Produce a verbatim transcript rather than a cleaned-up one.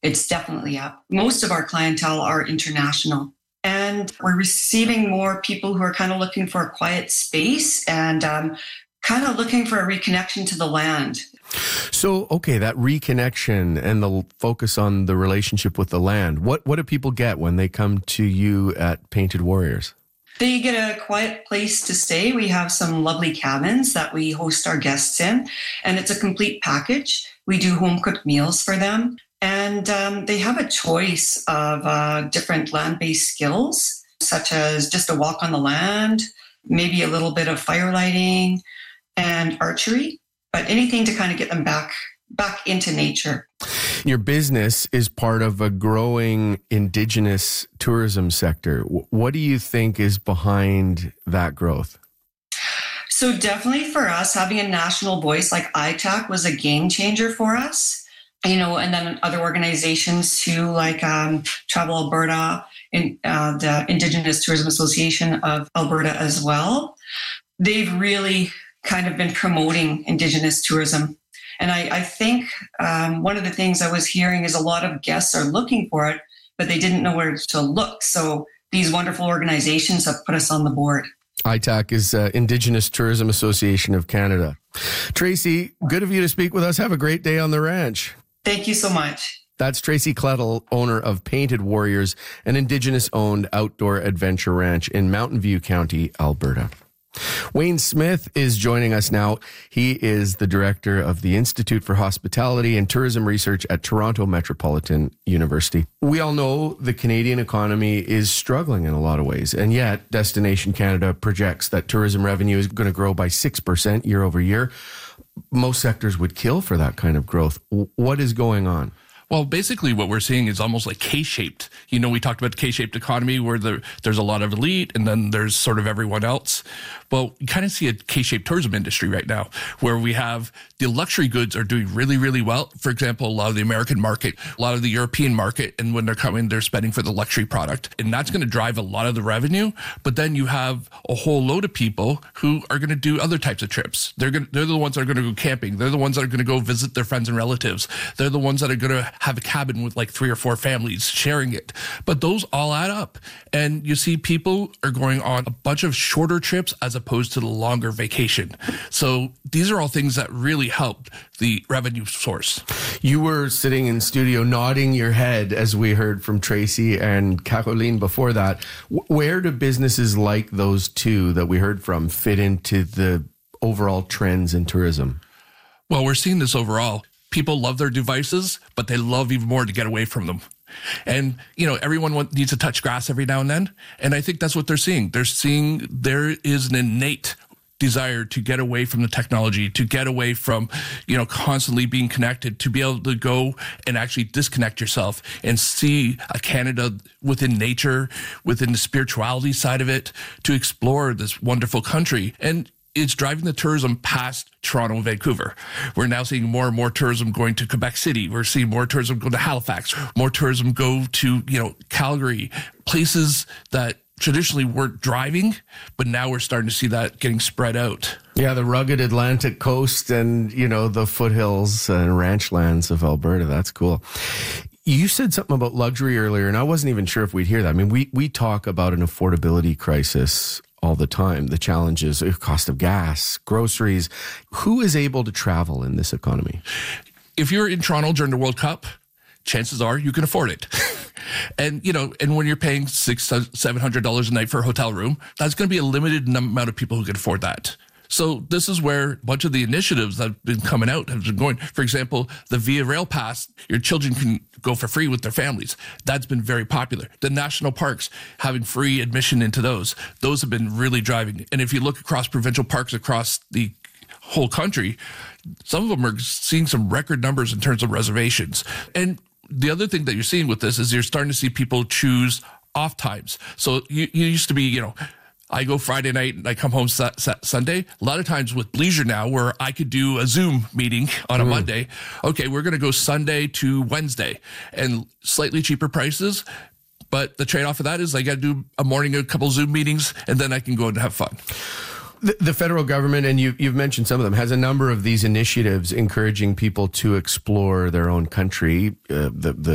it's definitely up. Most of our clientele are international. And we're receiving more people who are kind of looking for a quiet space and um, kind of looking for a reconnection to the land. So, okay, that reconnection and the focus on the relationship with the land, what, what do people get when they come to you at Painted Warriors? They get a quiet place to stay. We have some lovely cabins that we host our guests in, and it's a complete package. We do home-cooked meals for them. And um, they have a choice of uh, different land-based skills, such as just a walk on the land, maybe a little bit of fire lighting and archery, but anything to kind of get them back back into nature. Your business is part of a growing Indigenous tourism sector. What do you think is behind that growth? So definitely for us, having a national voice like I T A C was a game changer for us. You know, and then other organizations too, like um, Travel Alberta, and uh, the Indigenous Tourism Association of Alberta as well. They've really kind of been promoting Indigenous tourism. And I, I think um, one of the things I was hearing is a lot of guests are looking for it, but they didn't know where to look. So these wonderful organizations have put us on the board. I T A C is uh, Indigenous Tourism Association of Canada. Tracy, good of you to speak with us. Have a great day on the ranch. Thank you so much. That's Tracy Klettel, owner of Painted Warriors, an Indigenous-owned outdoor adventure ranch in Mountain View County, Alberta. Wayne Smith is joining us now. He is the director of the Institute for Hospitality and Tourism Research at Toronto Metropolitan University. We all know the Canadian economy is struggling in a lot of ways, and yet Destination Canada projects that tourism revenue is going to grow by six percent year over year. Most sectors would kill for that kind of growth. What is going on? Well, basically what we're seeing is almost like K-shaped. You know, we talked about the K-shaped economy where the, there's a lot of elite and then there's sort of everyone else. Well, you kind of see a K-shaped tourism industry right now where we have the luxury goods are doing really, really well. For example, a lot of the American market, a lot of the European market, and when they're coming, they're spending for the luxury product. And that's going to drive a lot of the revenue. But then you have a whole load of people who are going to do other types of trips. They're going to, they're the ones that are going to go camping. They're the ones that are going to go visit their friends and relatives. They're the ones that are going to have a cabin with like three or four families sharing it. But those all add up. And you see people are going on a bunch of shorter trips as opposed to the longer vacation. So these are all things that really help the revenue source. You were sitting in studio nodding your head as we heard from Tracy and Caroline before that. Where do businesses like those two that we heard from fit into the overall trends in tourism? Well, we're seeing this overall. People love their devices, but they love even more to get away from them. And, you know, everyone want, needs to touch grass every now and then. And I think that's what they're seeing. They're seeing there is an innate desire to get away from the technology, to get away from, you know, constantly being connected, to be able to go and actually disconnect yourself and see a Canada within nature, within the spirituality side of it, to explore this wonderful country. And it's driving the tourism past Toronto and Vancouver. We're now seeing more and more tourism going to Quebec City. We're seeing more tourism go to Halifax, more tourism go to, you know, Calgary, places that traditionally weren't driving, but now we're starting to see that getting spread out. Yeah, the rugged Atlantic coast and, you know, the foothills and ranch lands of Alberta. That's cool. You said something about luxury earlier, and I wasn't even sure if we'd hear that. I mean, we, we talk about an affordability crisis all the time. The challenges, the cost of gas, groceries. Who is able to travel in this economy? If you're in Toronto during the World Cup, chances are you can afford it. And, you know, and when you're paying six, seven hundred dollars a night for a hotel room, that's going to be a limited amount of people who can afford that. So this is where a bunch of the initiatives that have been coming out have been going. For example, the Via Rail Pass, your children can go for free with their families. That's been very popular. The national parks, having free admission into those, those have been really driving. And if you look across provincial parks across the whole country, some of them are seeing some record numbers in terms of reservations. And the other thing that you're seeing with this is you're starting to see people choose off times. So you, you used to be, you know, I go Friday night and I come home su- su- Sunday. A lot of times with Leisure now, where I could do a Zoom meeting on a mm. Monday. Okay, we're going to go Sunday to Wednesday and slightly cheaper prices. But the trade-off of that is I got to do a morning, a couple Zoom meetings, and then I can go and have fun. The, the federal government, and you, you've mentioned some of them, has a number of these initiatives encouraging people to explore their own country. Uh, the, the